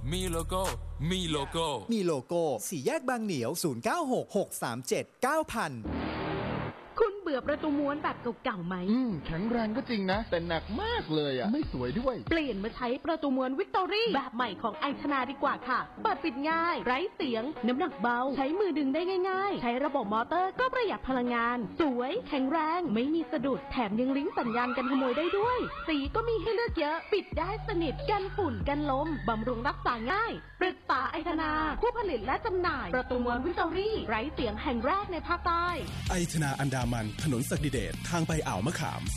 มีโลโก้มีโลโก้มีโลโก้สี่แยกบางเหนียว0966379000 คุณเบื่อประตูม้วนแบบเก่าๆไหมแข็งแรงก็จริงนะแต่หนักมากเลยอ่ะไม่สวยด้วยเปลี่ยนมาใช้ประตูม้วนวิกตอรี่แบบใหม่ของไอชนาดีกว่าค่ะเปิดปิดง่ายไร้เสียงน้ำหนักเบาใช้มือดึงได้ง่ายๆใช้ระบบมอเตอร์ก็ประหยัดพลังงานสวยแข็งแรงไม่มีสะดุดแถมยังลิงก์สัญญาณกันขโมยได้ด้วยสีก็มีให้เลือกเยอะปิดได้สนิทกันฝุ่นกันลมบำรุงรักษาง่ายปรึกษาไอชนาผู้ผลิตและจำหน่ายประตูม้วนวิกตอรี่ไร้เสียงแห่งแรกในภาคใต้ไอชนาอันดามันถนนศักดิเดชทางไปอ่าวมะขาม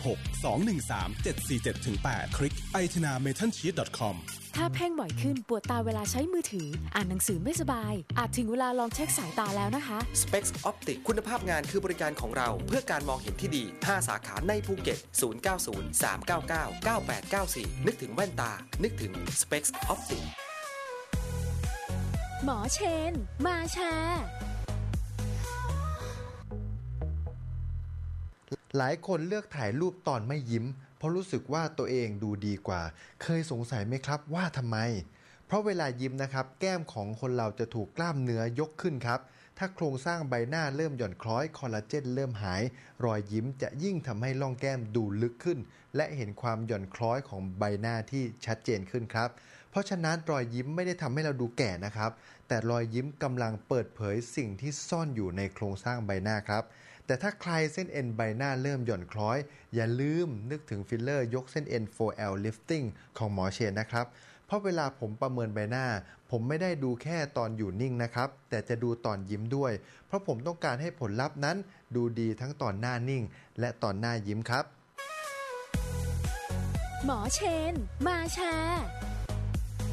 076-213-747-8คลิก aichanametalsheet.com ถ้าเพ่งบ่อยขึ้นปวดตาเวลาใช้มือถืออ่านหนังสือไม่สบายอาจถึงเวลาลองเช็คสายตาแล้วนะคะ Specs Optic คุณภาพงานคือบริการของเราเพื่อการมองเห็นที่ดี5สาขาในภูเก็ต0903999894นึกถึงแว่นตานึกถึง Specs Optic หมอเชนมาแชร์หลายคนเลือกถ่ายรูปตอนไม่ยิ้มเพราะรู้สึกว่าตัวเองดูดีกว่าเคยสงสัยไหมครับว่าทำไมเพราะเวลายิ้มนะครับแก้มของคนเราจะถูกกล้ามเนื้อยกขึ้นครับถ้าโครงสร้างใบหน้าเริ่มหย่อนคล้อยคอลลาเจนเริ่มหายรอยยิ้มจะยิ่งทำให้ร่องแก้มดูลึกขึ้นและเห็นความหย่อนคล้อยของใบหน้าที่ชัดเจนขึ้นครับเพราะฉะนั้นรอยยิ้มไม่ได้ทำให้เราดูแก่นะครับแต่รอยยิ้มกำลังเปิดเผยสิ่งที่ซ่อนอยู่ในโครงสร้างใบหน้าครับแต่ถ้าใครเส้นเอ็นใบหน้าเริ่มหย่อนคล้อยอย่าลืมนึกถึงฟิลเลอร์ยกเส้นเอ็น 4L Lifting ของหมอเชนนะครับเพราะเวลาผมประเมินใบหน้าผมไม่ได้ดูแค่ตอนอยู่นิ่งนะครับแต่จะดูตอนยิ้มด้วยเพราะผมต้องการให้ผลลัพธ์นั้นดูดีทั้งตอนหน้านิ่งและตอนหน้ายิ้มครับหมอเชนมาแชร์